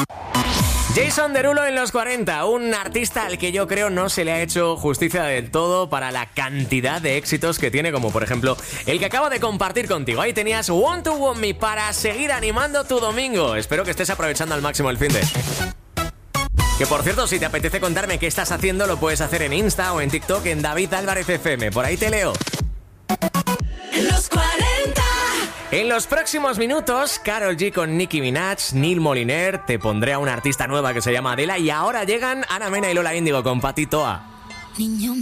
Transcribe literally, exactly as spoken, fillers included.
Jason Derulo en los cuarenta, un artista al que yo creo no se le ha hecho justicia del todo para la cantidad de éxitos que tiene, como por ejemplo el que acabo de compartir contigo. Ahí tenías Want to Want Me para seguir animando tu domingo. Espero que estés aprovechando al máximo el finde. Que por cierto, si te apetece contarme qué estás haciendo, lo puedes hacer en Insta o en TikTok en David Álvarez F M. Por ahí te leo. Los cuarenta. En los próximos minutos, Karol G con Nicki Minaj, Neil Moliner, te pondré a una artista nueva que se llama Adela y ahora llegan Ana Mena y Lola Índigo con Pati Toa. Niño